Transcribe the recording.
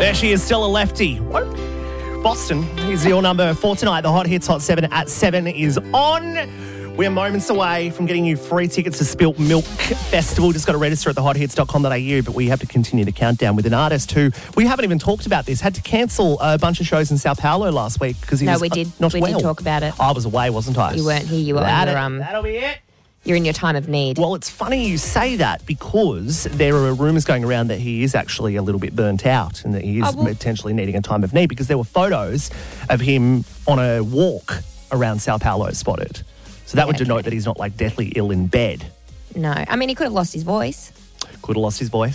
There she is, still a lefty. Boston is your number 4 tonight. The Hot Hits Hot 7 at 7 is on. We are moments away from getting you free tickets to Spilt Milk Festival. Just got to register at thehothits.com.au, but we have to continue the countdown with an artist who, we haven't even talked about this, had to cancel a bunch of shows in Sao Paulo last week because he was we did. not we well. did talk about it. I was away, wasn't I? You weren't here. You were on your, That'll be it. You're in your time of need. Well, it's funny you say that because there are rumours going around that he is actually a little bit burnt out and that he is potentially needing a time of need because there were photos of him on a walk around Sao Paulo spotted. So that would denote that he's not like deathly ill in bed. No. I mean, he could have lost his voice. Could have lost his voice.